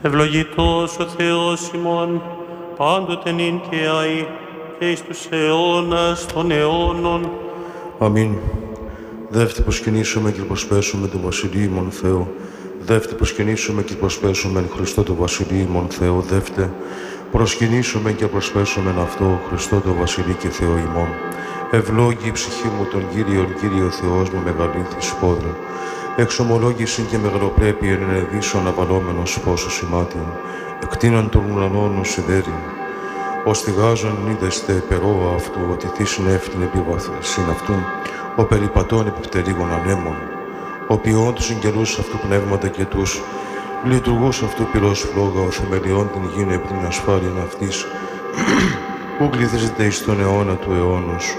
Ευλογητός ο Θεός ημών, πάντοτε νυν και αεί, και εις τους αιώνας των αιώνων. Αμήν. Δεύτε προσκυνήσουμε και προσπέσουμε τον Βασιλείο ημών Θεό. Δεύτε προσκυνήσουμε και προσπέσουμε εν Χριστώ το Βασιλείο ημών Θεό. Δεύτε προσκυνήσουμε και προσπέσουμε αυτό Χριστό το Βασιλείο και Θεό ημών. Ευλόγη η ψυχή μου τον Κύριο Θεός μου μεγαλύνθη σπόδρα. Εξομολόγηση και μεγαλοπρέπεια εν ενεδίσω αναβαλόμενος φως σημάτιον. Εκτείναν των ουρανών ως σιδέρι. Ως θυγάζον είδεστε περόα αυτού, ότι θύσιν εύτην επίβαθρασιν αυτού, ο περιπατών επιπτερίγων ανέμων, ο ποιών τους συγγελούς αυτού πνεύματα και τους λειτουργούς αυτού πυρός φλόγα, ο θεμελιών την γην επί την ασφάλεια αυτής, που κληθίζεται εις τον αιώνα του αιώνος.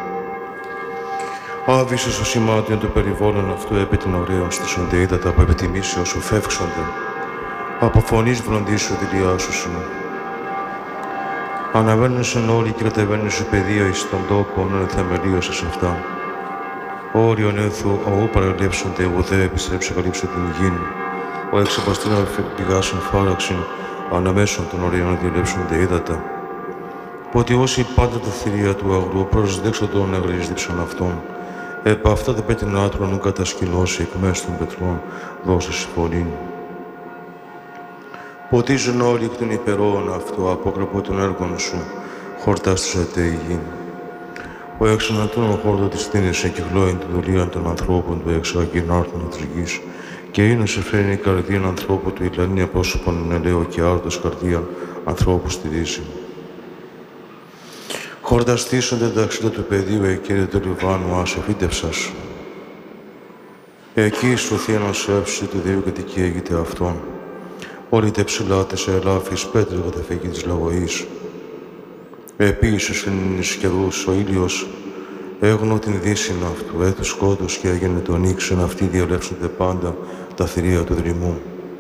Άβυσος ο σημάτιον του περιβόλων αυτού επί την ωραίων στήσονται ύδατα από επιτιμήσεως οφεύξονται, από φωνής βροντίσου δηλιάσουσιν. Αναβαίνουσαν όλοι και κατεβαίνουσαν παιδεία εις τον τόπο, όνων θεμελίωσες αυτά. Όριον έθου, αού παραλέψονται, ουδέ επιστρέψε καλύψε την γην. Ο εξαπαστήνα πηγάσιν φάραξιν, αναμέσων των ορίων διαλέψονται ύδατα. Πότι όσοι πάντα τα θηρία του αγρού προσδέξοντο να γρίζδιψαν αυτόν. Επ' αυτά δε πέτειν άτρον νου κατασκηνώσει εκ μέσω των πετρών, δώσες φωνήν. Ποτίζουν όλοι εκ των υπερών αυτού, απόκραπο των έργων σου, χορτάστησατε η γη. Ο εξανατών ο χόρτο της τίνησε και γλώειν την δουλεία των ανθρώπων του εξαγγειν άρτων της γης, και είναι σε φέρνει η καρδίαν ανθρώπου του ηλανία πρόσωπον ελαίο και άρτος καρδίαν ανθρώπου στηρίζει. Χορταστήσονται τα ξύλα του πεδίου, Κύριε του Λιβάνου, ασοφίτευσας. Εκεί στρωθεί ένας έψη του Δείου και δικαιέγεται αυτόν. Όλοι τα ψηλάτε σε ελάφης πέτρε καταφύγει της λαγωής. Επίσης εν καιρούς ο ήλιος έγνω την δύσιν αυτού, έθου σκότους και έγινε τον ίξον, αυτοί διαλέψονται πάντα τα θηρία του δρυμού.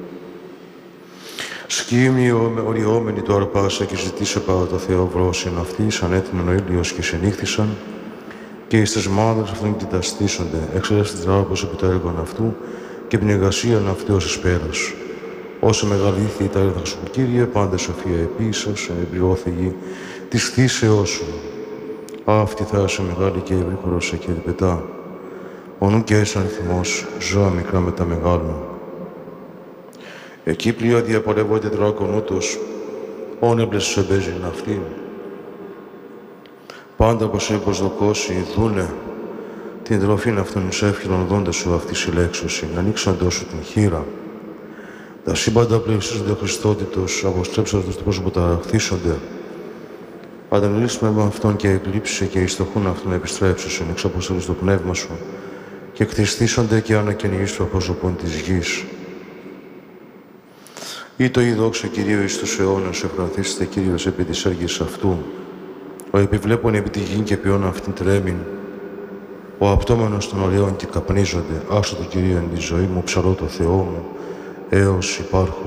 Σκύμνοι οριόμενοι το αρπάσα και ζητήσε πάρα το Θεό βρόσιν αυτοί, σαν έτειναν ο ήλιος και συνήχθησαν, και εις τις μάδες αυτών κοιταστήσονται, έξερες τις τράπος επί τα έργων αυτού και την εργασίαν αυτού ως εσπέρας. Όσο μεγαλήθη τα έργα σου, Κύριε, πάντα σοφία επίσης, εμπληρώθη γη της θύσεώς σου. Αυτή θα είσαι μεγάλη και ευρύχωρος και πετά. Ο νου και έσαν θυμός, ζώα μικρά μετά μεγάλων. Εκεί πλοία διαπορεύονται δράκων ούτως, όνεμπλες σου εμπέζειν αυτήν. Πάντα πως προσδοκώσει, δούνε την τροφήν αυτών εις εύχυρον δόντες σου αυτή συλλέξωση, να ανοίξαντος σου την χείρα. Τα σύμπαντα πλησίζονται Χριστότητος, αποστρέψαντος το πρόσωπο τα χθίσονται. Αντανελήσουμε με αυτόν και εκλείψε και εις το χούν αυτόν επιστρέψουσιν, εξαποστολής το πνεύμα σου, και κτιστήσονται και ανακαινηγείς το πρόσωπον της γης. Ή το η δόξα Κυρίου εις τους αιώνας, ευπραθήσετε Κύριος επί της έργης αυτού. Ο επιβλέπων επί τη γη και ποιόν αυτήν τρέμην. Ο απτώμενος των ωραίων και καπνίζονται, άσο το Κυρίο εν τη ζωή μου, ψαλώ το Θεό μου, έως υπάρχω.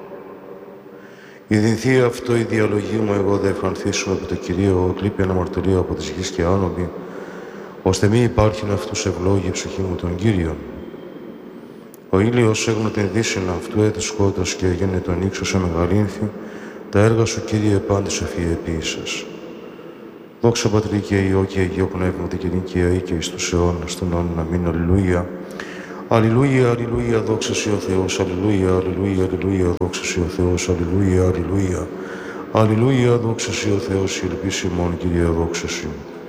Η δυνθεία αυτό η διαλογή μου, εγώ δε ευχανθήσω επί το Κυρίο, κλείπει αναμαρτυρία από της γης και άνομη, ώστε μη υπάρχειν αυτούς ευλόγη η ψυχή μου των Κύριων. Ο ήλιος έγνω την δύσιν αυτού έθου σκότος και έγινε τον ύξο σε μεγαλύνθη, τα έργα σου, Κύριε, πάντη σοφία επίσης. Δόξα Πατρί και Υιό και Αγίο Πνεύματι και νυν και αεί και εις τους αιώνας των αιώνων. Αμήν. Αλληλούια. Αλληλούια, αλληλούια, δόξα σοι ο Θεός. Αλληλούια, αλληλούια, αλληλούια, δόξα σοι ο Θεός. Αλληλούια, αλληλούια. Αλληλούια, δόξα σοι ο Θεός. Η ελπίση ημών, Κύριε, δόξα σοι.